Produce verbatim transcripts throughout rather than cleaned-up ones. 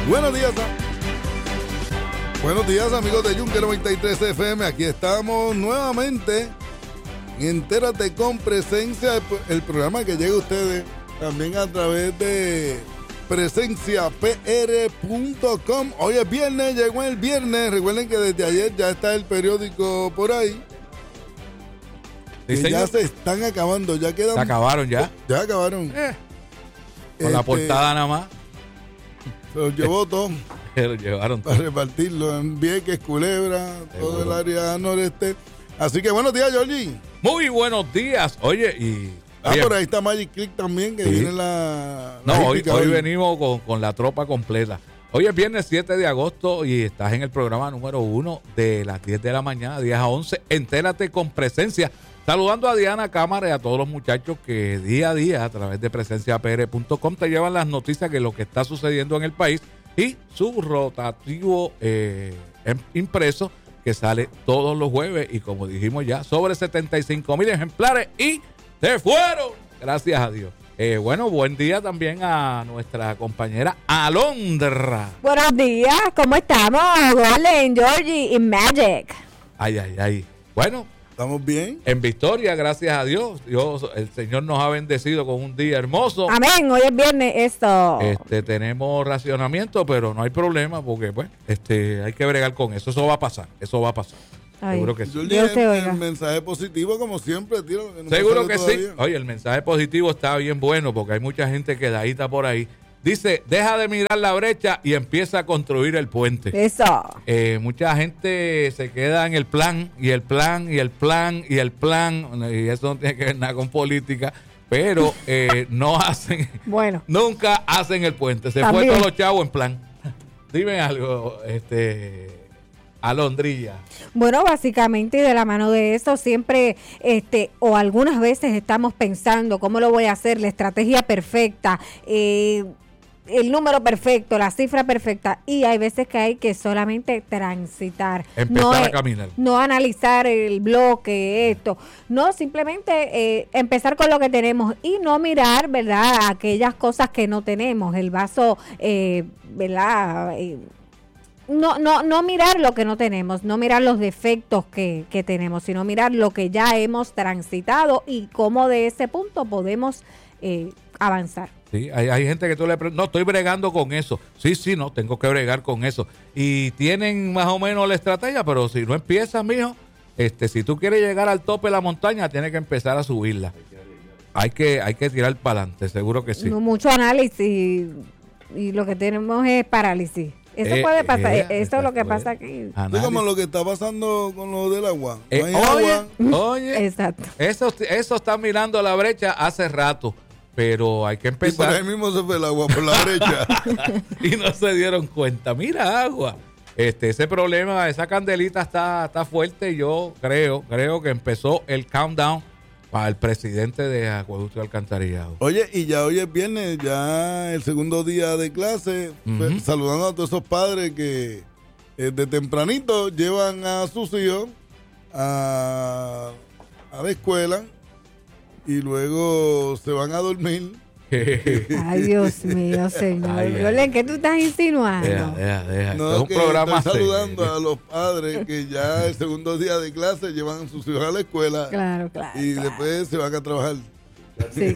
Buenos días, buenos días amigos de Yunque noventa y tres F M. Aquí estamos nuevamente en Entérate con Presencia, el programa que llega a ustedes también a través de presencia p r punto com. Hoy es viernes, llegó el viernes. Recuerden que desde ayer ya está el periódico por ahí. Que ¿Sí, ya se están acabando, ya quedan. Se acabaron ya. Ya acabaron. Eh, con Este, la portada nada más. Se los llevó todo. Se lo llevaron Para todo. repartirlo en Vieques, Culebra, Seguro. todo el área noreste. Así que buenos días, Georgie. Muy buenos días. Oye, y. Ah, oye, por ahí está Magic Click también, que Sí. viene la. la no, hoy, hípica hoy venimos con, con la tropa completa. Hoy es viernes siete de agosto y estás en el programa número uno de las diez de la mañana, diez a once. Entérate con Presencia. Saludando a Diana Cámara y a todos los muchachos que día a día a través de presencia p r punto com te llevan las noticias de lo que está sucediendo en el país y su rotativo eh, impreso que sale todos los jueves y como dijimos ya, sobre setenta y cinco mil ejemplares y se fueron, gracias a Dios. Eh, bueno, buen día también a nuestra compañera Alondra. Buenos días, ¿cómo estamos? Golden, Georgie y Magic. Ay, ay, ay. Bueno, ¿Estamos bien? en victoria, gracias a Dios. Dios, el Señor nos ha bendecido con un día hermoso. Amén, hoy es viernes esto. Este, tenemos racionamiento, pero no hay problema porque, bueno, este, hay que bregar con eso. Eso va a pasar, eso va a pasar. Ay, Seguro que sí. Georgie, Dios te el, oiga. el mensaje positivo, como siempre, tiro. Que no me Seguro sale que todavía. sí. Oye, el mensaje positivo está bien bueno porque hay mucha gente quedadita por ahí. Dice, deja de mirar la brecha y empieza a construir el puente. Eso. Eh, mucha gente se queda en el plan y el plan y el plan y el plan y eso no tiene que ver nada con política, pero eh, no hacen, Bueno. nunca hacen el puente. Se También. fue todos los chavos en plan. Dime algo, este, Alondrilla. Bueno, básicamente y de la mano de eso siempre, este, o algunas veces estamos pensando cómo lo voy a hacer, la estrategia perfecta, eh, el número perfecto, la cifra perfecta, y hay veces que hay que solamente transitar. Empezar no a es- caminar. No analizar el bloque, esto. No, simplemente eh, empezar con lo que tenemos y no mirar, ¿verdad?, aquellas cosas que no tenemos. El vaso, eh, ¿verdad?, eh, No, no, no mirar lo que no tenemos, no mirar los defectos que, que tenemos, sino mirar lo que ya hemos transitado y cómo de ese punto podemos eh, avanzar. Sí, hay, hay gente que tú le preguntas, no, estoy bregando con eso. Sí, sí, no, tengo que bregar con eso. Y tienen más o menos la estrategia, pero si no empiezas, mijo, este, si tú quieres llegar al tope de la montaña, tienes que empezar a subirla. Hay que, hay que tirar para adelante, seguro que sí. No, mucho análisis y lo que tenemos es parálisis. Eso Eh, puede pasar, eh, eso es lo que exacto, pasa eh. aquí. Es Análisis. como lo que está pasando con lo del agua. No Eh, hay oye, agua. oye, Exacto. eso, eso está mirando la brecha hace rato, pero hay que Y por ahí empezar. mismo se fue el agua por la brecha. Y no se dieron cuenta. Mira, agua. Este, ese problema, esa candelita está, está fuerte. Y yo creo, creo que empezó el countdown para el presidente de Acueducto y Alcantarillado. Oye, y ya hoy es viernes, ya el segundo día de clase, Ujú. fe- saludando a todos esos padres que eh, de tempranito llevan a sus hijos a, a la escuela y luego se van a dormir. Ay, Dios mío, señor. Ay, ay. Yolén, ¿qué tú estás insinuando? Deja, deja, deja. No, Esto es un que programa estoy saludando serio. a los padres que ya el segundo día de clase llevan a sus hijos a la escuela Claro, claro. y claro. después se van a trabajar. Sí.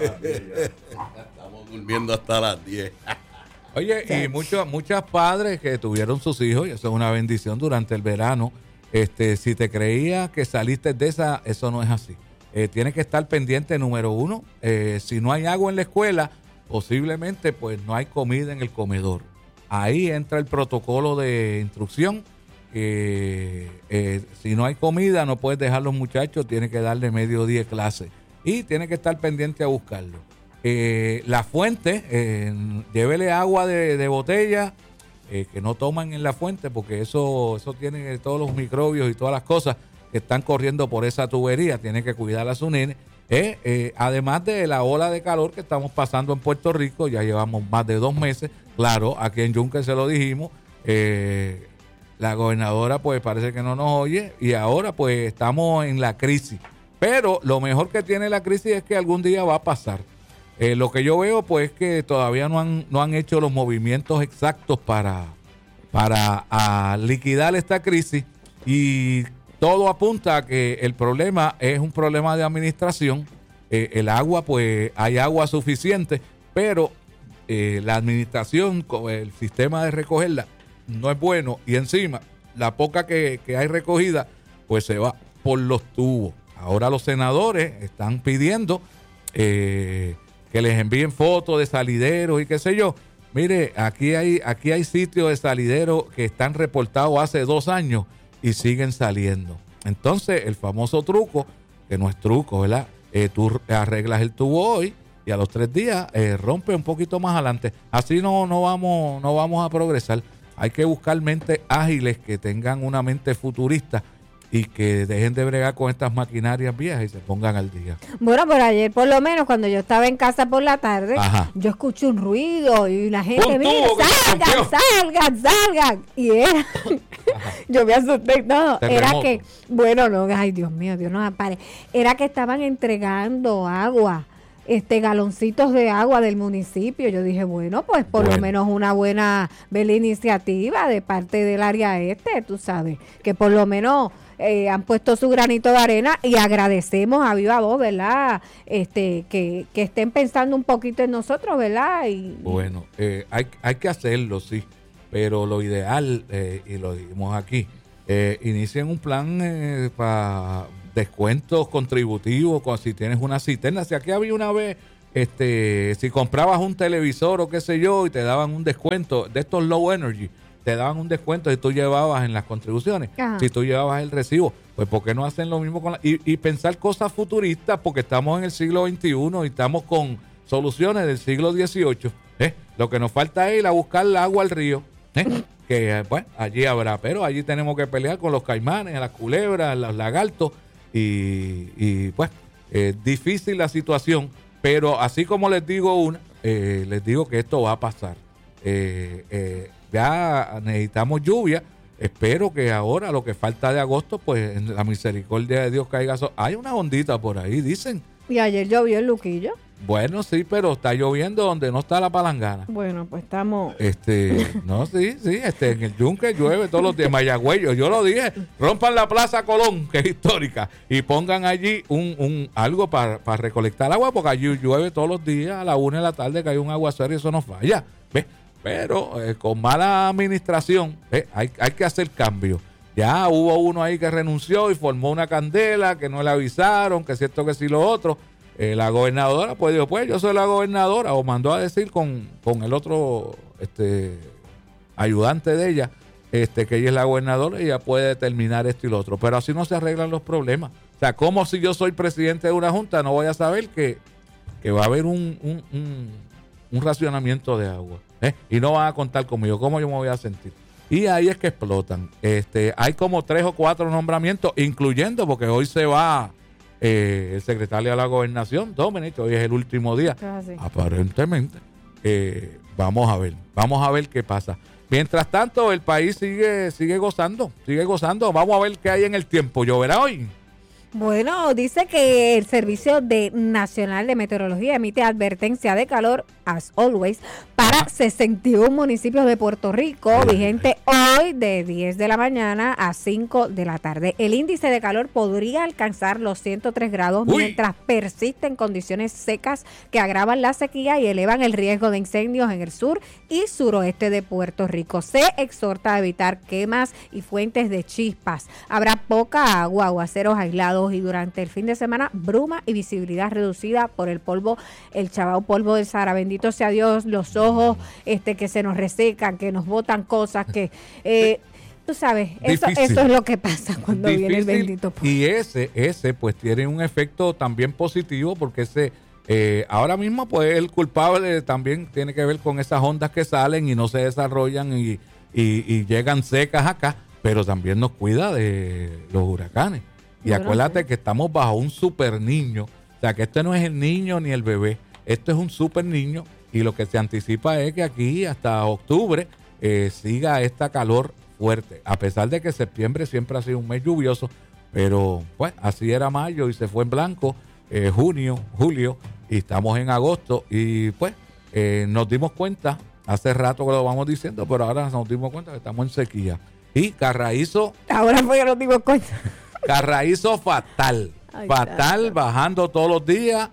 Estamos durmiendo hasta las diez. Oye, y muchos muchas padres que tuvieron sus hijos, y eso es una bendición durante el verano. Este, si te creías que saliste de esa, eso no es así. Eh, tienes que estar pendiente, número uno. Eh, si no hay agua en la escuela, posiblemente pues no hay comida en el comedor. Ahí entra el protocolo de instrucción. Que eh, si no hay comida, no puedes dejar los muchachos, tienes que darle mediodía de clase. Y tienes que estar pendiente a buscarlo. Eh, la fuente, eh, llévele agua de, de botella, eh, que no toman en la fuente, porque eso, eso tiene todos los microbios y todas las cosas que están corriendo por esa tubería. Tiene que cuidar a su nene. Eh, eh, además de la ola de calor que estamos pasando en Puerto Rico, ya llevamos más de dos meses. Claro, aquí en Yunque se lo dijimos. Eh, la gobernadora pues parece que no nos oye y ahora pues estamos en la crisis. Pero lo mejor que tiene la crisis es que algún día va a pasar. Eh, lo que yo veo, pues, es que todavía no han, no han hecho los movimientos exactos para, para a liquidar esta crisis, y todo apunta a que el problema es un problema de administración. Eh, el agua, pues, hay agua suficiente, pero eh, la administración, con el sistema de recogerla, no es bueno, y encima, la poca que, que hay recogida, pues se va por los tubos. Ahora los senadores están pidiendo eh, que les envíen fotos de salideros y qué sé yo. Mire, aquí hay, aquí hay sitios de salideros que están reportados hace dos años y siguen saliendo. Entonces, el famoso truco, que no es truco, ¿verdad? Eh, tú arreglas el tubo hoy y a los tres días eh, rompe un poquito más adelante. Así no, no, vamos, no vamos a progresar. Hay que buscar mentes ágiles que tengan una mente futurista y que dejen de bregar con estas maquinarias viejas y se pongan al día. Bueno, pero ayer por lo menos cuando yo estaba en casa por la tarde, Ajá. yo escuché un ruido y la gente, Un mira, tubo que se salgan, rompió. salgan, salgan. Y era, yo me asusté, no, era Terremoto. que, bueno, no, ay Dios mío, Dios nos ampare, era que estaban entregando agua. Este galoncitos de agua del municipio. Yo dije, bueno, pues por Bueno. lo menos una buena bella iniciativa de parte del área este, tú sabes, que por lo menos eh, han puesto su granito de arena, y agradecemos a viva voz, ¿verdad? Este, que, que estén pensando un poquito en nosotros, ¿verdad? Y, Bueno, eh, hay, hay que hacerlo, sí, pero lo ideal, eh, y lo dijimos aquí, eh, inicien un plan eh, para descuentos contributivos, con, si tienes una cisterna. Si aquí había una vez, este, si comprabas un televisor o qué sé yo, y te daban un descuento de estos low energy, te daban un descuento si tú llevabas en las contribuciones, Ajá. si tú llevabas el recibo. Pues ¿por qué no hacen lo mismo con la, y, y pensar cosas futuristas? Porque estamos en el siglo veintiuno y estamos con soluciones del siglo dieciocho. ¿eh? Lo que nos falta es ir a buscar el agua al río, ¿eh? que bueno, allí habrá, pero allí tenemos que pelear con los caimanes, las culebras, los lagartos, y, y pues es difícil la situación, pero así como les digo una, eh, les digo que esto va a pasar. Eh, eh, ya necesitamos lluvia. Espero que ahora, lo que falta de agosto, pues en la misericordia de Dios caiga. So hay una ondita por ahí, dicen. y ayer llovió el Luquillo. Bueno, sí, pero está lloviendo donde no está la palangana. Bueno, pues estamos... Este, no, sí, sí, este, en el Yunque llueve todos los días. Mayagüey, yo, yo lo dije, rompan la Plaza Colón, que es histórica, y pongan allí un, un algo para para recolectar agua, porque allí llueve todos los días, a la una de la tarde que hay un aguacero y eso no falla, ¿ves? Pero eh, con mala administración, ¿ves? Hay, hay que hacer cambios. Ya hubo uno ahí que renunció y formó una candela, que no le avisaron, que si esto, que si lo otro. Eh, la gobernadora, pues dijo, pues yo soy la gobernadora, o mandó a decir con, con el otro este ayudante de ella, este que ella es la gobernadora y ella puede determinar esto y lo otro. Pero así no se arreglan los problemas. O sea, como si yo soy presidente de una junta, no voy a saber que, que va a haber un, un, un, un racionamiento de agua, ¿eh? Y no van a contar conmigo, ¿cómo yo me voy a sentir? Y ahí es que explotan. Este, hay como tres o cuatro nombramientos, incluyendo, porque hoy se va eh, el secretario de la Gobernación, Dominic, hoy es el último día. Ah, sí. Aparentemente. Eh, vamos a ver, vamos a ver qué pasa. Mientras tanto, el país sigue, sigue gozando, sigue gozando. Vamos a ver qué hay en el tiempo. ¿Lloverá hoy? Bueno, dice que el Servicio de Nacional de Meteorología emite advertencia de calor, as always, para sesenta y uno municipios de Puerto Rico, vigente hoy de diez de la mañana a cinco de la tarde. El índice de calor podría alcanzar los ciento tres grados Uy. mientras persisten condiciones secas que agravan la sequía y elevan el riesgo de incendios en el sur y suroeste de Puerto Rico. Se exhorta a evitar quemas y fuentes de chispas. Habrá poca agua, aguaceros aislados, y durante el fin de semana bruma y visibilidad reducida por el polvo, el chabao polvo del Sahara. Bendito sea Dios, los ojos este que se nos resecan, que nos botan cosas, que eh, tú sabes, eso, Difícil. eso es lo que pasa cuando Difícil, viene el bendito polvo. y ese, ese pues tiene un efecto también positivo, porque ese eh, ahora mismo pues el culpable también tiene que ver con esas ondas que salen y no se desarrollan y, y, y llegan secas acá, pero también nos cuida de los huracanes. Y Bueno, acuérdate sí. que estamos bajo un super niño. O sea, que este no es el niño ni el bebé. Esto es un super niño. Y lo que se anticipa es que aquí hasta octubre eh, siga esta calor fuerte. A pesar de que septiembre siempre ha sido un mes lluvioso. Pero, pues, así era mayo y se fue en blanco. eh, junio, julio, y estamos en agosto, y pues eh, nos dimos cuenta, hace rato que lo vamos diciendo, pero ahora nos dimos cuenta que estamos en sequía. Y Carraízo... Ahora fue que nos dimos cuenta. Carraízo fatal, Ay, fatal, claro. Bajando todos los días,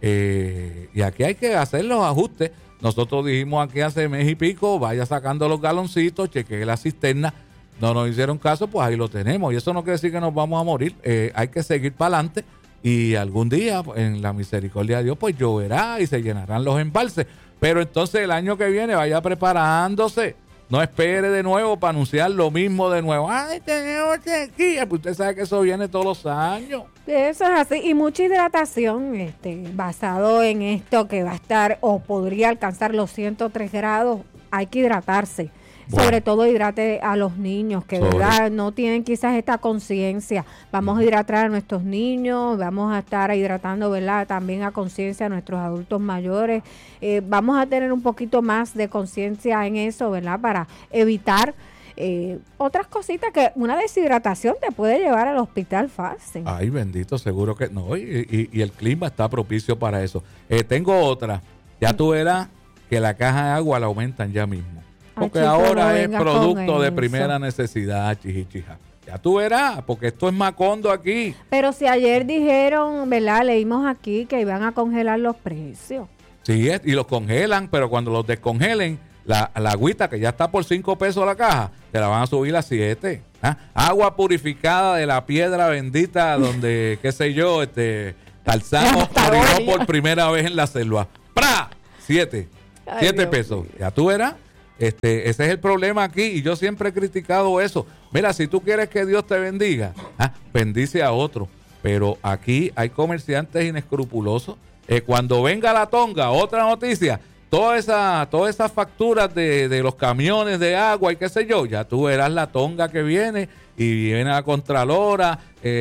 eh, y aquí hay que hacer los ajustes. Nosotros dijimos aquí hace mes y pico, vaya sacando los galoncitos, chequee la cisterna. No nos hicieron caso, pues ahí lo tenemos. Y eso no quiere decir que nos vamos a morir. Eh, hay que seguir para adelante y algún día, en la misericordia de Dios, pues lloverá y se llenarán los embalses. Pero entonces el año que viene vaya preparándose. No espere de nuevo para anunciar lo mismo de nuevo. ¡Ay, tenemos sequía! Pues usted sabe que eso viene todos los años. Eso es así. Y mucha hidratación, este, basado en esto que va a estar o podría alcanzar los ciento tres grados. Hay que hidratarse. Bueno. Sobre todo hidrate a los niños que Sobre. verdad no tienen quizás esta conciencia. Vamos a hidratar a nuestros niños, vamos a estar hidratando, ¿verdad? También a conciencia a nuestros adultos mayores. Eh, vamos a tener un poquito más de conciencia en eso, ¿verdad? Para evitar eh, otras cositas que una deshidratación te puede llevar al hospital fácil. Ay, bendito, seguro que no. Y, y, y el clima está propicio para eso. Eh, tengo otra. Ya tú verás que la caja de agua la aumentan ya mismo. Porque Ay, chico, ahora no es producto de primera necesidad, chichichija. Ya tú verás, porque esto es Macondo aquí. Pero si ayer dijeron, ¿verdad? Leímos aquí que iban a congelar los precios. Sí, y los congelan, pero cuando los descongelen, la, la agüita que ya está por cinco pesos la caja, te la van a subir a siete. ¿Ah? Agua purificada de la piedra bendita donde, qué sé yo, este Tarzán orinó por primera vez en la selva. ¡Pra! Siete. Ay, siete Dios pesos. Mío. Ya tú verás. Este, ese es el problema aquí y yo siempre he criticado eso. Mira, si tú quieres que Dios te bendiga, ah, bendice a otro. Pero aquí hay comerciantes inescrupulosos. Eh, cuando venga la tonga, otra noticia, todas esas todas esas facturas de, de los camiones de agua y qué sé yo, ya tú verás la tonga que viene y viene la Contralora,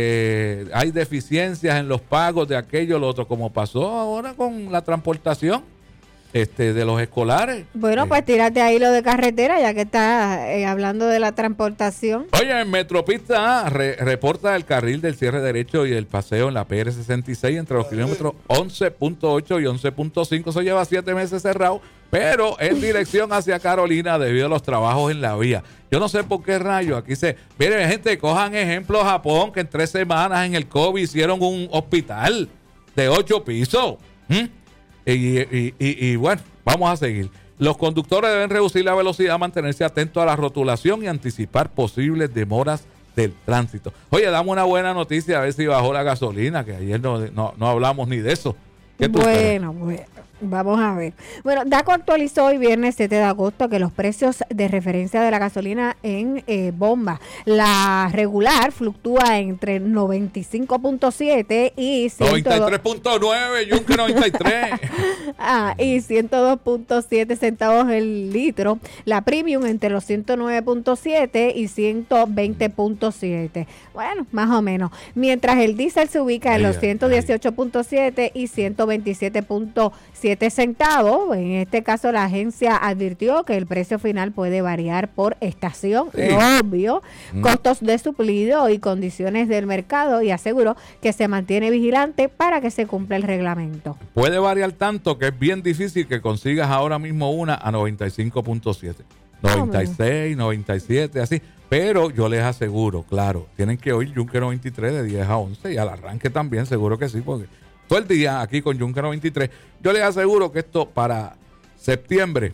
eh, hay deficiencias en los pagos de aquello, lo otro, como pasó ahora con la transportación. Este, de los escolares. Bueno, eh. pues tírate ahí lo de carretera, ya que estás eh, hablando de la transportación. Oye, en Metropista re, reporta el carril del cierre derecho y el paseo en la P R sesenta y seis entre los kilómetros once punto ocho y once punto cinco. Eso lleva siete meses cerrado, pero en dirección hacia Carolina debido a los trabajos en la vía. Yo no sé por qué rayo aquí se... Miren, gente, cojan ejemplo Japón, que en tres semanas en el COVID hicieron un hospital de ocho pisos. ¿Mm? Y, y, y, y bueno, vamos a seguir. Los conductores deben reducir la velocidad, mantenerse atentos a la rotulación y anticipar posibles demoras del tránsito. Oye, dame una buena noticia a ver si bajó la gasolina, que ayer no, no, no hablamos ni de eso. ¿Qué tú bueno, crees? Bueno. Vamos a ver. Bueno, DACO actualizó hoy viernes siete de agosto que los precios de referencia de la gasolina en eh, bomba, la regular fluctúa entre noventa y cinco punto siete y noventa y tres punto nueve, Yunque noventa y tres. ah, y ciento dos punto siete centavos el litro. La premium entre los ciento nueve punto siete y ciento veinte punto siete. Bueno, más o menos. Mientras el diésel se ubica en ay, los ciento dieciocho punto siete y ciento veintisiete punto siete centavos. En este caso la agencia advirtió que el precio final puede variar por estación, sí. obvio, mm. costos de suplido y condiciones del mercado, y aseguró que se mantiene vigilante para que se cumpla el reglamento. Puede variar tanto que es bien difícil que consigas ahora mismo una a noventa y cinco punto siete, noventa y seis, noventa y siete, así. Pero yo les aseguro, claro, tienen que oír Yunque noventa y tres de diez a once y al arranque también, seguro que sí, porque todo el día aquí con Yunque noventa y tres. Yo les aseguro que esto para septiembre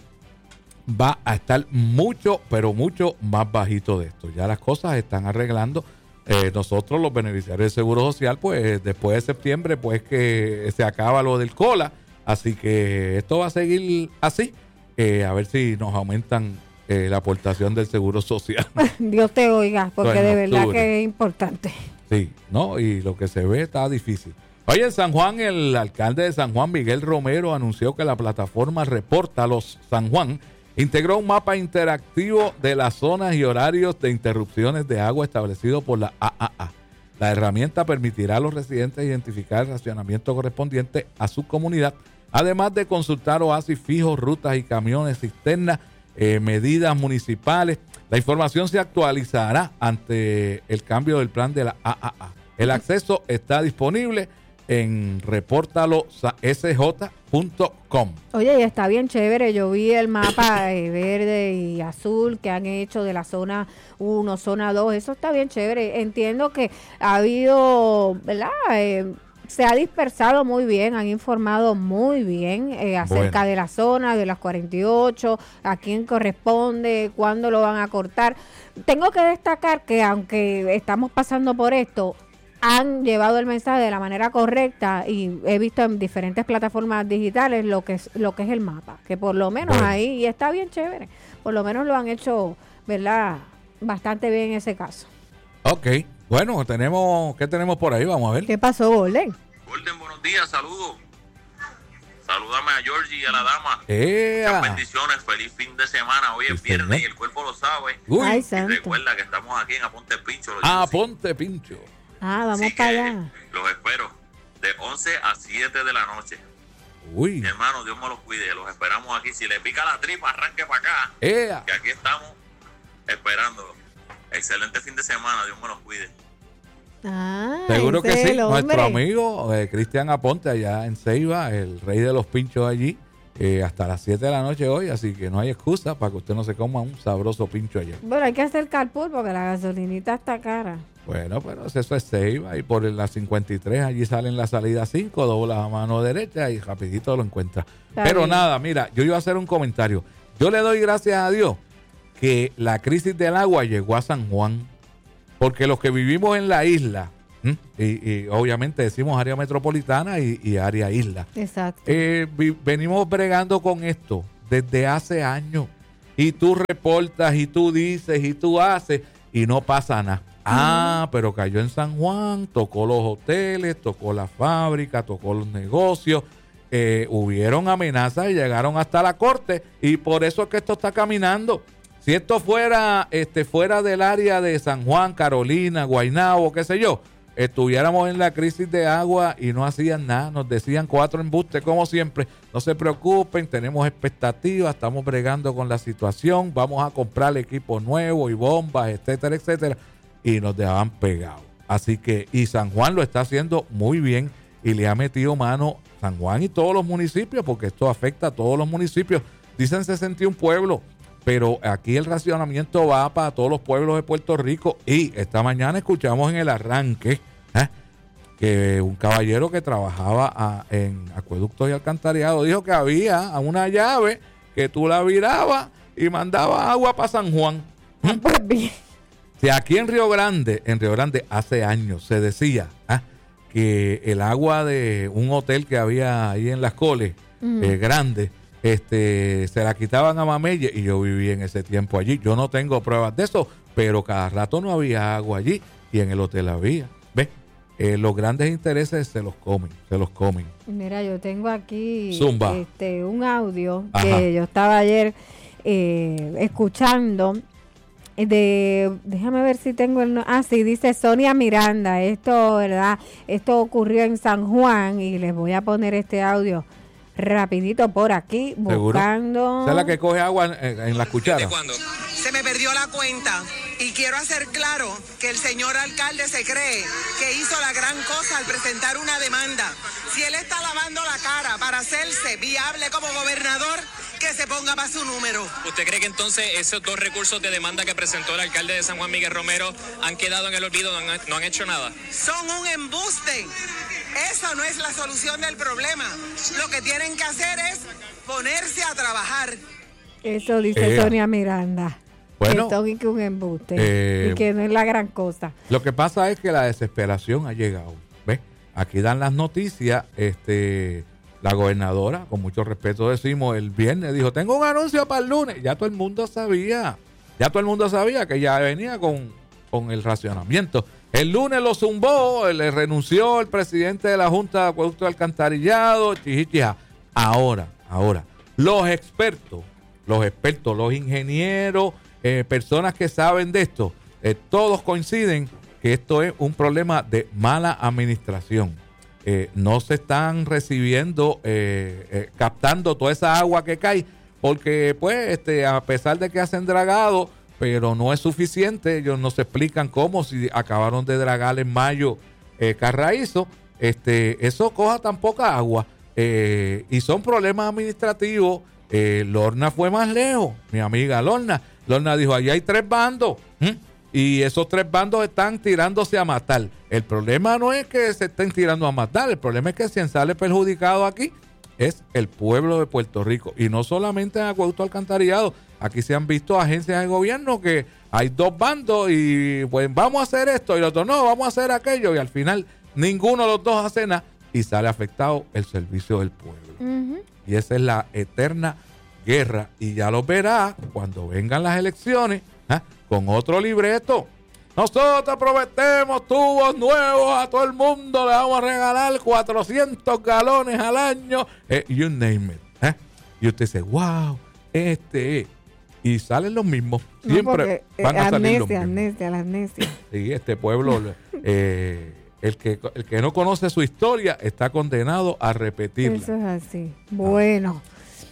va a estar mucho, pero mucho más bajito de esto. Ya las cosas están arreglando. Eh, nosotros, los beneficiarios del Seguro Social, pues después de septiembre, pues que se acaba lo del COLA. Así que esto va a seguir así. Eh, a ver si nos aumentan eh, la aportación del Seguro Social. Dios te oiga, porque bueno, de verdad octubre. Que es importante. Sí, ¿no? Y lo que se ve está difícil. Hoy en San Juan, el alcalde de San Juan, Miguel Romero, anunció que la plataforma Repórtalos San Juan integró un mapa interactivo de las zonas y horarios de interrupciones de agua establecido por la A A A. La herramienta permitirá a los residentes identificar el racionamiento correspondiente a su comunidad, además de consultar oasis fijos, rutas y camiones, cisternas, eh, medidas municipales. La información se actualizará ante el cambio del plan de la A A A. El acceso está disponible en repórtalo s j punto com. Oye, y está bien chévere. Yo vi el mapa eh, verde y azul que han hecho de la zona uno, zona dos. Eso está bien chévere. Entiendo que ha habido, ¿verdad? Eh, se ha dispersado muy bien, han informado muy bien eh, acerca bueno. de la zona, de las cuarenta y ocho, a quién corresponde, cuándo lo van a cortar. Tengo que destacar que aunque estamos pasando por esto, han llevado el mensaje de la manera correcta y he visto en diferentes plataformas digitales lo que es lo que es el mapa, que por lo menos bueno. ahí, y está bien chévere, por lo menos lo han hecho, ¿verdad? Bastante bien en ese caso. Ok, bueno, tenemos, ¿qué tenemos por ahí? Vamos a ver. ¿Qué pasó, Golden? Golden, buenos días, saludos. Salúdame a Georgie y a la dama. ¡Eh! Muchas bendiciones, feliz fin de semana. Hoy es viernes y el cuerpo lo sabe. Uy. Ay, y santo. recuerda que estamos aquí en Aponte Pincho. Ah, Aponte Pincho. Ah, vamos Así para que allá. Los espero de once a siete de la noche. Uy. Mi hermano, Dios me los cuide. Los esperamos aquí. Si le pica la tripa, arranque para acá. ¡Ea! Que aquí estamos esperándolo. Excelente fin de semana. Dios me los cuide. Ah, seguro que sí. Hombre. Nuestro amigo eh, Cristian Aponte allá en Ceiba, el rey de los pinchos allí, eh, hasta las siete de la noche hoy, así que no hay excusa para que usted no se coma un sabroso pincho allá. Bueno, hay que hacer carpool porque la gasolinita está cara. Bueno, pero eso es Ceiba y por la cincuenta y tres allí salen la salida cinco, doblas a mano derecha y rapidito lo encuentras. Está pero bien. nada, mira, yo iba a hacer un comentario. Yo le doy gracias a Dios que la crisis del agua llegó a San Juan, porque los que vivimos en la isla, ¿m? Y, y obviamente decimos área metropolitana y, y área isla, Exacto. eh, vi, venimos bregando con esto desde hace años y tú reportas y tú dices y tú haces y no pasa nada. Ah, pero cayó en San Juan, tocó los hoteles, tocó la fábrica, tocó los negocios, eh, hubieron amenazas y llegaron hasta la corte y por eso es que esto está caminando. Si esto fuera este fuera del área de San Juan, Carolina, Guaynabo, qué sé yo, estuviéramos en la crisis de agua y no hacían nada, nos decían cuatro embustes como siempre, no se preocupen, tenemos expectativas, estamos bregando con la situación, vamos a comprar equipo nuevo y bombas, etcétera, etcétera, y nos dejaban pegados. Así que, y San Juan lo está haciendo muy bien y le ha metido mano San Juan y todos los municipios, porque esto afecta a todos los municipios. Dicen sesenta y un pueblos, pero aquí el racionamiento va para todos los pueblos de Puerto Rico. Y esta mañana escuchamos en el arranque ¿eh? que un caballero que trabajaba a, en acueductos y alcantarillado dijo que había una llave que tú la virabas y mandabas agua para San Juan. Ah, pues bien. Si aquí en Río Grande, en Río Grande hace años se decía ¿eh? que el agua de un hotel que había ahí en Las Coles, uh-huh. eh, grande, este, se la quitaban a Mamelle y yo viví en ese tiempo allí. Yo no tengo pruebas de eso, pero cada rato no había agua allí y en el hotel había. ¿Ves? Eh, los grandes intereses se los comen, se los comen. Mira, yo tengo aquí Zumba. este un audio Ajá. que yo estaba ayer eh, escuchando. De, déjame ver si tengo el... Ah, sí, dice Sonia Miranda. Esto, ¿verdad? Esto ocurrió en San Juan y les voy a poner este audio rapidito por aquí, buscando... ¿Esa es la que coge agua en, en la cuchara? ¿Cuándo? Se me perdió la cuenta y quiero hacer claro que el señor alcalde se cree que hizo la gran cosa al presentar una demanda. Si él está lavando la cara para hacerse viable como gobernador, que se ponga para su número. ¿Usted cree que entonces esos dos recursos de demanda que presentó el alcalde de San Juan, Miguel Romero, han quedado en el olvido, no han, no han hecho nada? Son un embuste. Eso no es la solución del problema. Lo que tienen que hacer es ponerse a trabajar. Eso dice Eh, Sonia Miranda. bueno, que son y que un embuste eh, y que no es la gran cosa. Lo que pasa es que la desesperación ha llegado. ¿Ves? Aquí dan las noticias. Este, la gobernadora, con mucho respeto decimos, el viernes dijo, tengo un anuncio para el lunes. Ya todo el mundo sabía. Ya todo el mundo sabía que ya venía con, con el racionamiento. El lunes lo zumbó, le renunció el presidente de la Junta de Acueducto y Alcantarillado. Chichichija. Ahora, ahora, los expertos, los expertos, los ingenieros, eh, personas que saben de esto, eh, todos coinciden que esto es un problema de mala administración. Eh, no se están recibiendo, eh, eh, captando toda esa agua que cae, porque pues este, a pesar de que hacen dragado, pero no es suficiente. Ellos nos explican cómo, si acabaron de dragar en mayo eh, Carraízo, este, eso coja tan poca agua. Eh, y son problemas administrativos. Eh, Lorna fue más lejos, mi amiga Lorna. Lorna dijo, allí hay tres bandos. ¿Mm? Y esos tres bandos están tirándose a matar. El problema no es que se estén tirando a matar, el problema es que quien sale perjudicado aquí es el pueblo de Puerto Rico. Y no solamente en acueducto alcantarillado. Aquí se han visto agencias de gobierno que hay dos bandos y pues vamos a hacer esto y el otro no, vamos a hacer aquello. Y al final ninguno de los dos hace nada y sale afectado el servicio del pueblo. Uh-huh. Y esa es la eterna guerra. Y ya lo verá cuando vengan las elecciones, ¿eh? Con otro libreto. Nosotros prometemos tubos nuevos a todo el mundo, le vamos a regalar cuatrocientos galones al año, eh, you name it. ¿eh? Y usted dice, wow, este y salen los mismos. Siempre no, porque, van a salir los mismos. Amnesia, la amnesia. Sí, este pueblo, eh, el, que, el que no conoce su historia está condenado a repetirla. Eso es así. Bueno. Ah.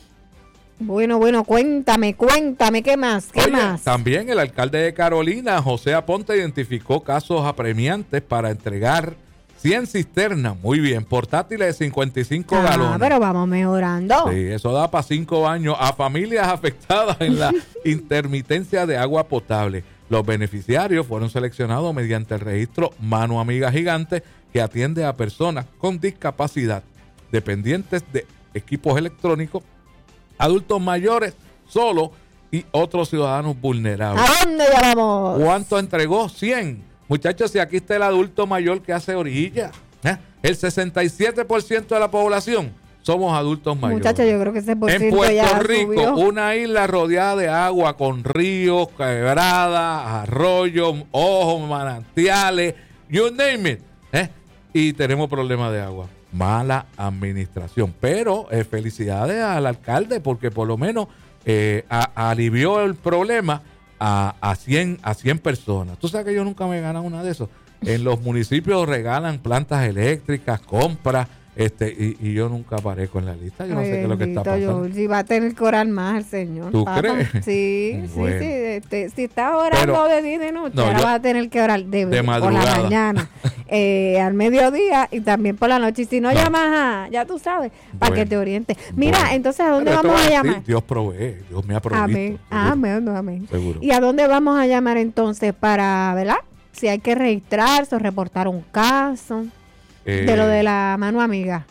Bueno, bueno, cuéntame, cuéntame, ¿qué más? ¿Qué Oye, más? También el alcalde de Carolina, José Aponte, identificó casos apremiantes para entregar cien cisternas, muy bien, portátiles de cincuenta y cinco ah, galones. Pero vamos mejorando. Sí, eso da para cinco años a familias afectadas en la intermitencia de agua potable. Los beneficiarios fueron seleccionados mediante el registro Mano Amiga Gigante, que atiende a personas con discapacidad, dependientes de equipos electrónicos, adultos mayores solo y otros ciudadanos vulnerables. ¿A dónde llamamos? ¿Cuánto entregó? cien. Muchachos, si aquí está el adulto mayor que hace orilla, ¿eh? El sesenta y siete por ciento de la población somos adultos mayores. Muchachos, yo creo que ese por ciento en Puerto ya Rico, subió. Una isla rodeada de agua con ríos, quebradas, arroyos, ojos, manantiales, you name it, ¿eh? Y tenemos problemas de agua. Mala administración, pero eh, felicidades al alcalde porque por lo menos eh, a, alivió el problema a, a, cien, a cien personas. Tú sabes que yo nunca me he ganado una de esos. En los municipios regalan plantas eléctricas, compras, este y, y yo nunca aparezco en la lista. Yo no Ay, sé qué es lo que está pasando. Si va a tener que orar más el Señor. ¿Tú Papá. crees? Sí, Bueno. sí, sí. Este, si estás orando Pero, de día y de noche, no, ahora yo- vas a tener que orar de, de por la madrugada. mañana, eh, al mediodía y también por la noche. Y si no, No. llamas a, ya tú sabes, para Bueno. que te orientes. Mira, Bueno. entonces, ¿a dónde Pero esto vamos va a decir, llamar? Dios provee, Dios me ha provisto. Amén, seguro. amén, amén. Seguro. ¿Y a dónde vamos a llamar entonces para, ¿verdad? Si hay que registrarse o reportar un caso Eh, de lo de la mano amiga.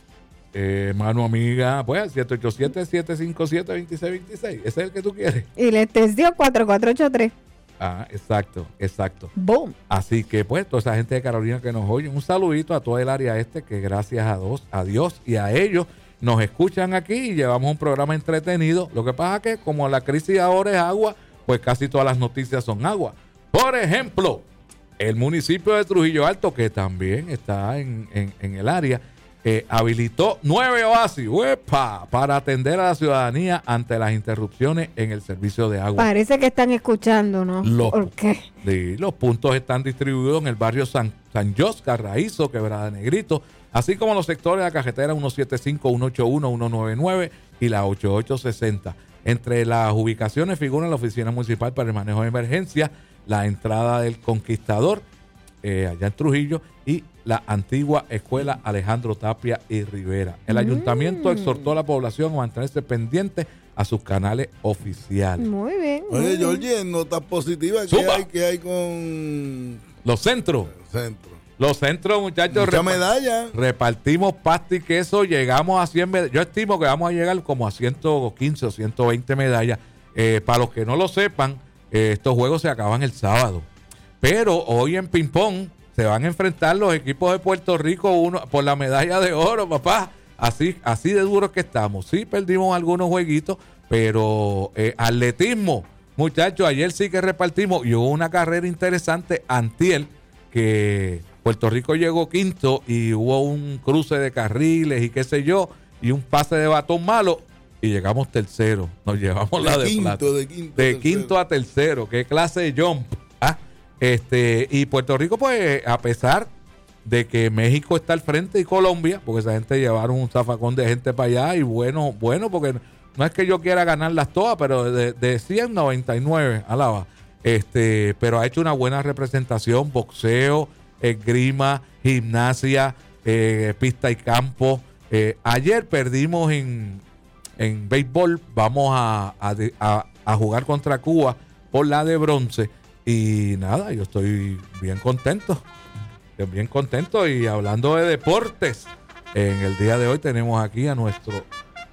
Eh, mano amiga, pues siete ocho siete, siete cinco siete, dos seis dos seis. Ese es el que tú quieres. Y la extensión cuatro cuatro ocho tres. Ah, exacto, exacto. Boom. Así que pues toda esa gente de Carolina que nos oye, un saludito a todo el área este que gracias a Dios, a Dios y a ellos nos escuchan aquí y llevamos un programa entretenido. Lo que pasa es que como la crisis ahora es agua, pues casi todas las noticias son agua. Por ejemplo, el municipio de Trujillo Alto, que también está en, en, en el área, eh, habilitó nueve oasis ¡uepa! Para atender a la ciudadanía ante las interrupciones en el servicio de agua. Parece que están escuchando, ¿no? Los, ¿Por qué? sí, los puntos están distribuidos en el barrio San, San Jos, Carraízo, Quebrada Negrito, así como los sectores de la carretera ciento setenta y cinco, ciento ochenta y uno, ciento noventa y nueve y la ochenta y ocho sesenta. Entre las ubicaciones figuran la Oficina Municipal para el Manejo de Emergencia, la entrada del Conquistador, eh, allá en Trujillo, y la antigua Escuela Alejandro Tapia y Rivera. El Mm. ayuntamiento exhortó a la población a mantenerse pendiente a sus canales oficiales. Muy bien. muy Oye, bien. Georgie, en notas positivas, ¿qué Zumba. hay, qué hay con Los centros, el centro? los centros, muchachos, Mucha repa- medalla. repartimos pasta y queso, llegamos a cien medallas. Yo estimo que vamos a llegar como a ciento quince o ciento veinte medallas. Eh, para los que no lo sepan, eh, estos juegos se acaban el sábado. Pero hoy en ping-pong se van a enfrentar los equipos de Puerto Rico uno por la medalla de oro, papá. Así, así de duros que estamos. Sí, perdimos algunos jueguitos, pero eh, atletismo, muchachos, ayer sí que repartimos y hubo una carrera interesante antier que Puerto Rico llegó quinto y hubo un cruce de carriles y qué sé yo, y un pase de batón malo y llegamos tercero. Nos llevamos De la de quinto, plata. de quinto a De tercero. quinto a tercero. Qué clase de jump. ¿ah? Este, y Puerto Rico, pues, a pesar de que México está al frente y Colombia, porque esa gente llevaron un zafacón de gente para allá y bueno, bueno, porque no es que yo quiera ganarlas todas, pero de, de cien, noventa y nueve, alaba. Este, pero ha hecho una buena representación, boxeo, esgrima, gimnasia, eh, pista y campo. Eh, ayer perdimos en, en béisbol, vamos a, a, a, a jugar contra Cuba por la de bronce. Y nada, yo estoy bien contento, bien contento. Y hablando de deportes, en el día de hoy tenemos aquí a nuestro...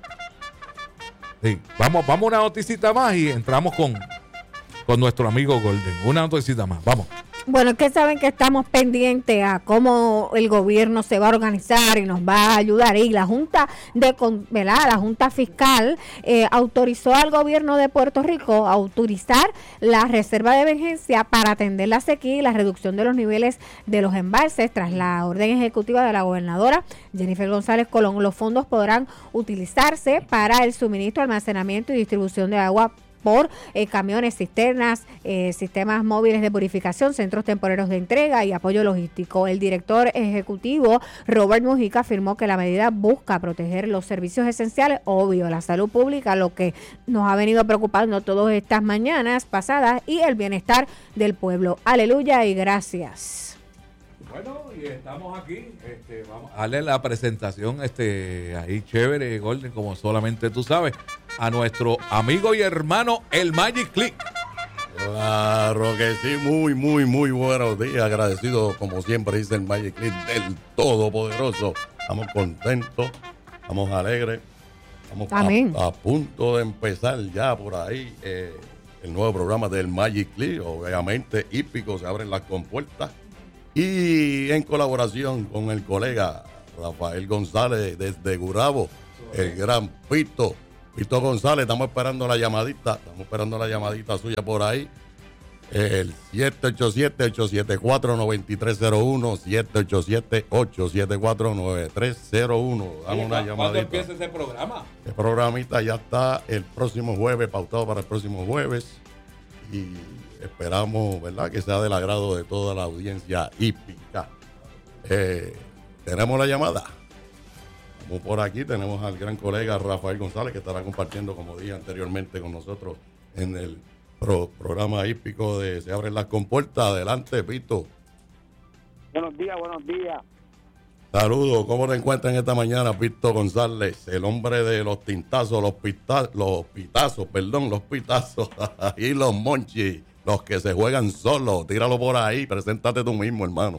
Sí, vamos, vamos a una noticita más y entramos con, con nuestro amigo Golden. Una noticita más, vamos. Bueno, es que saben que estamos pendientes a cómo el gobierno se va a organizar y nos va a ayudar. Y la Junta de, ¿verdad? La Junta Fiscal eh, autorizó al gobierno de Puerto Rico a autorizar la reserva de emergencia para atender la sequía y la reducción de los niveles de los embalses tras la orden ejecutiva de la gobernadora Jennifer González Colón. Los fondos podrán utilizarse para el suministro, almacenamiento y distribución de agua por eh, camiones, cisternas, eh, sistemas móviles de purificación, centros temporeros de entrega y apoyo logístico. El director ejecutivo Robert Mujica afirmó que la medida busca proteger los servicios esenciales, obvio, la salud pública, lo que nos ha venido preocupando todas estas mañanas pasadas, y el bienestar del pueblo. Aleluya y gracias. Bueno, y estamos aquí, este, vamos a darle la presentación, este, ahí chévere, Golden, como solamente tú sabes, a nuestro amigo y hermano, el Magic Click. Claro que sí, muy, muy, muy buenos días, agradecido, como siempre dice el Magic Click, del Todopoderoso. Estamos contentos, estamos alegres, estamos a, a punto de empezar ya por ahí eh, el nuevo programa del Magic Click, obviamente, hípico, se abren las compuertas. Y en colaboración con el colega Rafael González desde Gurabo, el gran Pito, Pito González, estamos esperando la llamadita, estamos esperando la llamadita suya por ahí, el siete ocho siete, ocho siete cuatro, nueve tres cero uno, siete ocho siete, ocho siete cuatro, nueve tres cero uno, damos una llamadita. ¿Cuándo empieza ese programa? El programita ya está el próximo jueves, pautado para el próximo jueves, y esperamos, ¿verdad?, que sea del agrado de toda la audiencia hípica. Eh, tenemos la llamada. Vamos por aquí, tenemos al gran colega Rafael González, que estará compartiendo, como dije anteriormente, con nosotros en el pro, programa hípico de Se Abren las Compuertas. Adelante, Pito. Buenos días, buenos días. Saludos, ¿cómo te encuentras en esta mañana, Pito González? El hombre de los tintazos, los, pita, los pitazos, perdón, los pitazos y los monchis. Los que se juegan solos, tíralo por ahí, preséntate tú mismo, hermano.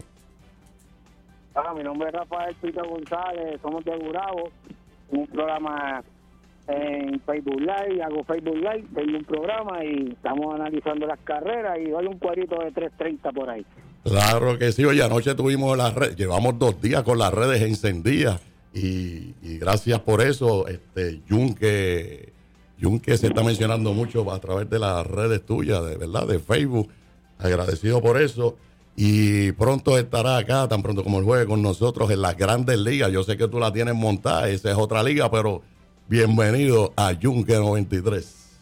Ah, mi nombre es Rafael Pito González, somos de Gurabo, un programa en Facebook Live, hago Facebook Live, tengo un programa y estamos analizando las carreras y doy un cuadrito de tres treinta por ahí. Claro que sí, oye, anoche tuvimos las redes, llevamos dos días con las redes encendidas y, y gracias por eso, este, Yunque... Yunque se está mencionando mucho a través de las redes tuyas, de verdad, de Facebook. Agradecido por eso. Y pronto estará acá, tan pronto como el juegue con nosotros en las grandes ligas. Yo sé que tú la tienes montada, esa es otra liga, pero bienvenido a Yunque noventa y tres.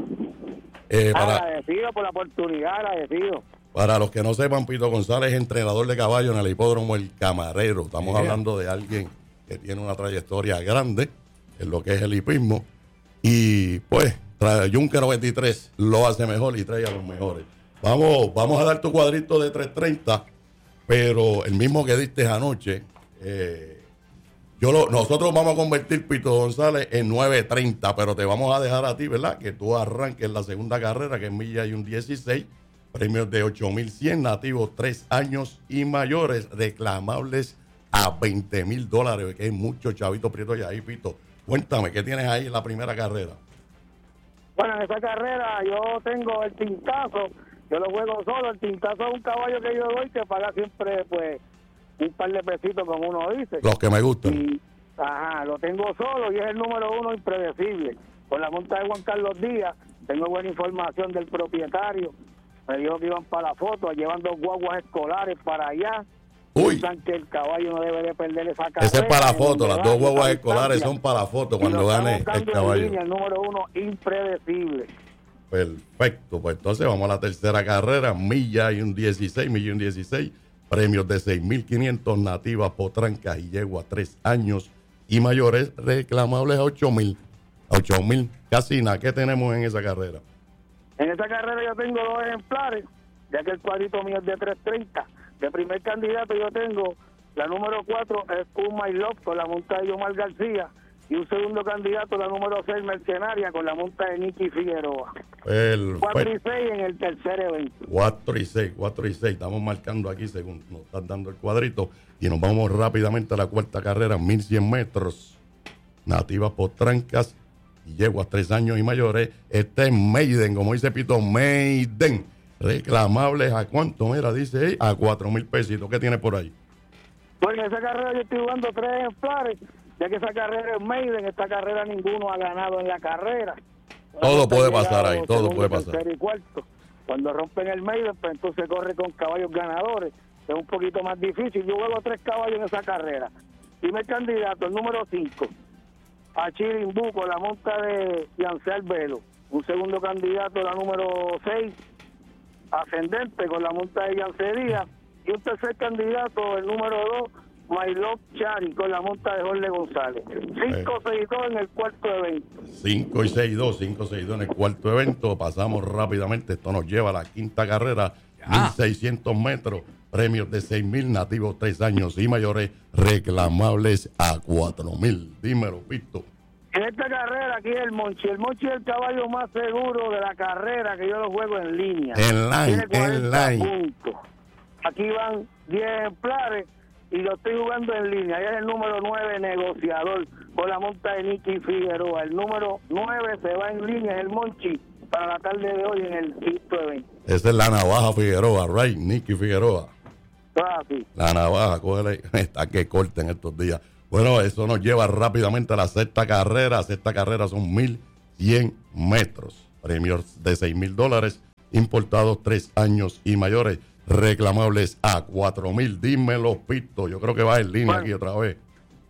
Eh, para, agradecido por la oportunidad, agradecido. Para los que no sepan, Pito González es entrenador de caballo en el hipódromo El Camarero. Estamos yeah. hablando de alguien que tiene una trayectoria grande en lo que es el hipismo. Y pues, Yunque noventa y tres lo hace mejor y trae a los mejores. Vamos, vamos a dar tu cuadrito de tres treinta, pero el mismo que diste anoche, eh, yo lo, nosotros vamos a convertir, Pito González, en nueve treinta, pero te vamos a dejar a ti, ¿verdad? Que tú arranques la segunda carrera, que es milla y un dieciséis, premios de ocho mil cien, nativos tres años y mayores, reclamables a veinte mil dólares, que hay muchos chavitos prietos ya ahí, Pito. Cuéntame, ¿qué tienes ahí en la primera carrera? Bueno, en esa carrera yo tengo el tintazo, yo lo juego solo. El tintazo es un caballo que yo doy que paga siempre, pues, un par de pesitos, como uno dice. Los que me gustan. Y, ajá, lo tengo solo y es el número uno impredecible. Con la monta de Juan Carlos Díaz, tengo buena información del propietario. Me dijo que iban para la foto, llevan dos guaguas escolares para allá. Uy. Piensan que el caballo no debe de perder esa carrera. Ese es para la foto, las dos guaguas escolares son para la foto cuando gane el caballo. Línea, el número uno impredecible. Perfecto, pues entonces vamos a la tercera carrera, milla y un dieciséis, milla y un dieciséis, premios de seis mil quinientos, nativas, potrancas y yegua tres años y mayores, reclamables a ocho mil. A ocho mil. Casina, ¿qué tenemos en esa carrera? En esa carrera yo tengo dos ejemplares, ya que el cuadrito mío es de tres treinta. De primer candidato yo tengo La número cuatro es Un My Love con la monta de Yomar García. Y un segundo candidato, la número seis, Mercenaria, con la monta de Nicky Figueroa. Perfecto. cuatro y seis en el tercer evento. cuatro y seis, cuatro y seis. Estamos marcando aquí según nos están dando el cuadrito. Y nos vamos rápidamente a la cuarta carrera, mil cien metros. Nativas Potrancas y yeguas tres años y mayores. Este es Maiden, como dice Pito, Maiden. Reclamables a cuánto, mira, dice ahí, a cuatro mil pesitos. ¿Qué tiene por ahí? Pues en esa carrera yo estoy jugando tres ejemplares, ya que esa carrera es Maiden, esta carrera ninguno ha ganado en la carrera. Todo Hasta puede pasar llegado ahí, todo segundo, puede pasar. tercero y cuarto. Cuando rompen el Maiden, pues entonces corre con caballos ganadores. Es un poquito más difícil. Yo juego tres caballos en esa carrera. Primer candidato, el número cinco, a Chirimbú con la monta de Yancel Velo. Un segundo candidato, la número seis, Ascendente con la monta de Yancería. Y un tercer candidato, el número dos, My Love Chari con la monta de Jorge González. cinco seis dos en el cuarto evento. cinco y seis dos, cinco seis dos en el cuarto evento. Pasamos rápidamente. Esto nos lleva a la quinta carrera, mil seiscientos metros. Premios de seis mil, nativos tres años y mayores, reclamables a cuatro mil. Dímelo, Pito. En esta carrera aquí el Monchi. El Monchi es el caballo más seguro de la carrera, que yo lo juego en línea. En line, Tiene en cuarenta line. puntos. Aquí van diez ejemplares y lo estoy jugando en línea. Ahí es el número nueve, Negociador, con la monta de Nicky Figueroa. El número nueve se va en línea, es el Monchi, para la tarde de hoy en el quinto evento. Esa es la navaja Figueroa, right? Nicky Figueroa. Ah, sí. La navaja, cógele, está que corten estos días. Bueno, eso nos lleva rápidamente a la sexta carrera. Sexta carrera son mil cien metros. Premios de seis mil dólares, importados tres años y mayores, reclamables a cuatro mil. Dímelo, Pito. Yo creo que va en línea Bueno, aquí otra vez.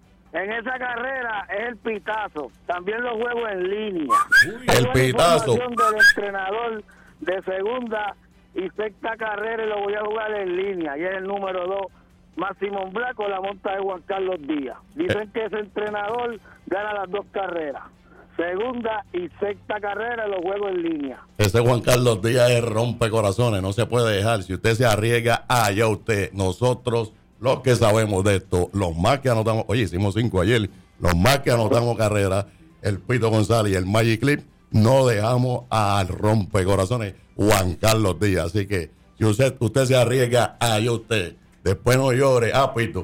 En esa carrera es el pitazo. También lo juego en línea. El Tengo la pitazo. información del entrenador de segunda y sexta carrera y lo voy a jugar en línea. Y es el número dos, Máximo Blanco, la monta de Juan Carlos Díaz. Dicen Eh. que ese entrenador gana las dos carreras. Segunda y sexta carrera lo juego en línea. Ese Juan Carlos Díaz es rompe corazones, no se puede dejar. Si usted se arriesga, allá usted. Nosotros, los que sabemos de esto, los más que anotamos, oye, hicimos cinco ayer, los más que anotamos carrera, el Pito González y el Magic Clip, no dejamos al rompe corazones Juan Carlos Díaz. Así que si usted, usted se arriesga, allá usted. Después no llore, ah, Pito.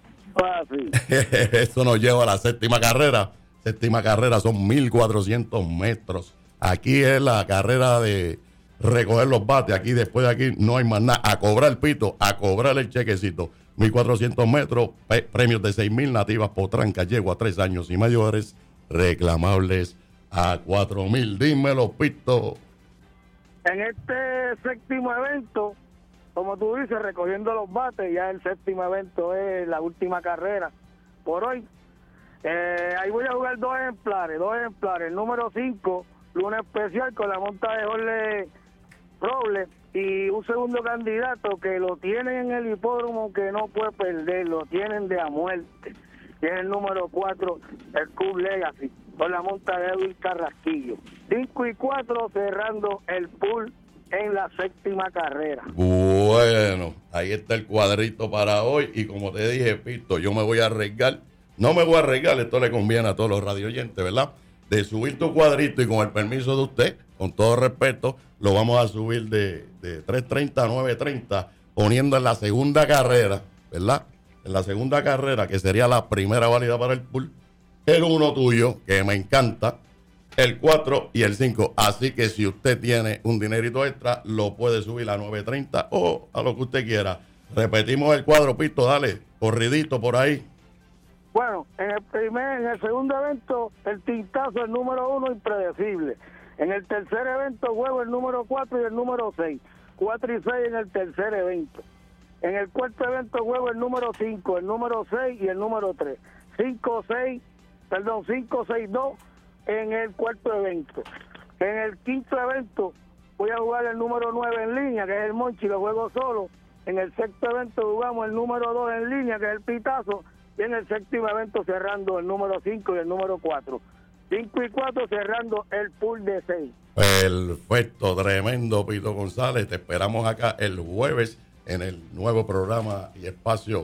Ah, sí. Eso nos lleva a la séptima carrera. Séptima carrera son mil cuatrocientos metros. Aquí es la carrera de recoger los bates. Aquí, después de aquí, no hay más nada. A cobrar el Pito, a cobrar el chequecito. mil cuatrocientos metros, pe- premios de seis mil, nativas Potrancas, yegua tres años y mayores, reclamables a cuatro mil. Dímelo, Pito. En este séptimo evento, como tú dices, recogiendo los bates, ya el séptimo evento es la última carrera por hoy. Eh, ahí voy a jugar dos ejemplares, dos ejemplares. El número cinco, Luna Especial, con la monta de Jorge Robles, y un segundo candidato que lo tienen en el hipódromo que no puede perder, lo tienen de a muerte, que es el número cuatro, el Cub Legacy, con la monta de Edwin Carrasquillo. cinco y cuatro cerrando el pool en la séptima carrera. Bueno, ahí está el cuadrito para hoy. Y como te dije, Pito, yo me voy a arriesgar. No me voy a arriesgar, esto le conviene a todos los radioyentes, ¿verdad? De subir tu cuadrito y con el permiso de usted, con todo respeto, lo vamos a subir de, de tres treinta a nueve treinta, poniendo en la segunda carrera, ¿verdad? En la segunda carrera, que sería la primera válida para el pool, el uno tuyo, que me encanta, el cuatro y el cinco. Así que si usted tiene un dinerito extra, lo puede subir a nueve treinta o a lo que usted quiera. Repetimos el cuadro, Pito, dale, corridito por ahí. Bueno, en el primer, en el segundo evento, el tintazo, el número uno, impredecible. En el tercer evento, juego el número cuatro y el número seis. Cuatro y seis en el tercer evento. En el cuarto evento, juego el número cinco, el número seis y el número tres. Cinco, seis, perdón, cinco, seis, dos en el cuarto evento. En el quinto evento, voy a jugar el número nueve en línea, que es el Monchi, lo juego solo. En el sexto evento jugamos el número dos en línea, que es el Pitazo. Y en el séptimo evento cerrando el número cinco y el número cuatro. cinco y cuatro cerrando el pool de seis. Perfecto, tremendo, Pito González. Te esperamos acá el jueves en el nuevo programa y espacio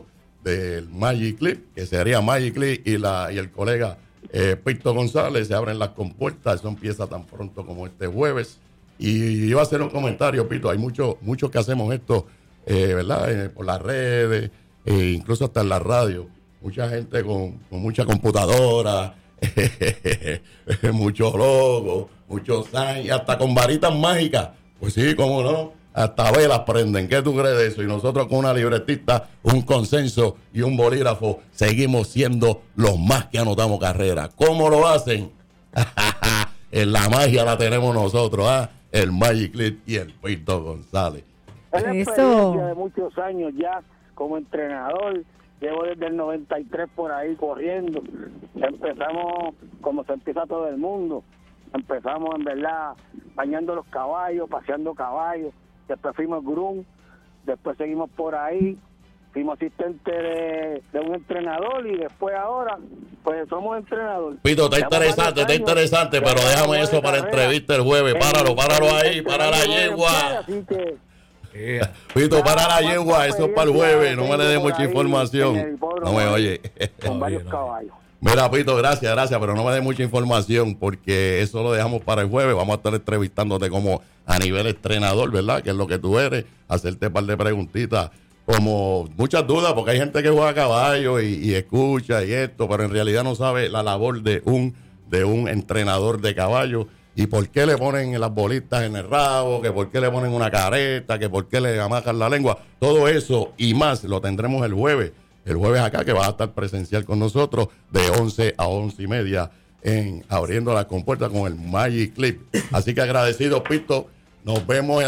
del Magic Clip, que sería Magic Clip y, la, y el colega eh, Pito González. Se abren las compuertas, eso empieza tan pronto como este jueves. Y iba a hacer un comentario, Pito, hay muchos muchos que hacemos esto, eh, ¿verdad? Eh, por las redes, eh, incluso hasta en la radio. Mucha gente con, con mucha computadora, muchos logos, muchos signs, hasta con varitas mágicas. Pues sí, cómo no, hasta velas prenden. ¿Qué tú crees de eso? Y nosotros con una libretista, un consenso y un bolígrafo seguimos siendo los más que anotamos carrera. ¿Cómo lo hacen? En la magia la tenemos nosotros, ¿ah? El Magic Clip y el Pito González. Es la experiencia de muchos años ya como entrenador. Llevo desde el noventa y tres por ahí corriendo. Empezamos como se empieza todo el mundo. Empezamos en verdad bañando los caballos, paseando caballos. Después fuimos groom. Después seguimos por ahí. Fuimos asistente de, de un entrenador y después ahora pues somos entrenadores. Pito, está interesante, está interesante, pero déjame eso para entrevista el jueves. Páralo, páralo ahí, para la yegua. Yeah. Pito, para la yegua, eso es para el jueves, no me le dé mucha información. No me oye. Con varios caballos. Mira, Pito, gracias, gracias, pero no me dé mucha información porque eso lo dejamos para el jueves. Vamos a estar entrevistándote como a nivel entrenador, ¿verdad? Que es lo que tú eres, hacerte un par de preguntitas, como muchas dudas, porque hay gente que juega a caballo y, y escucha y esto, pero en realidad no sabe la labor de un, de un entrenador de caballo. ¿Y por qué le ponen las bolitas en el rabo? ¿Que por qué le ponen una careta? ¿Que por qué le amajan la lengua? Todo eso y más lo tendremos el jueves. El jueves acá, que va a estar presencial con nosotros de once a once y media en Abriendo las Compuertas con el Magic Clip. Así que agradecido, Pito. Nos vemos en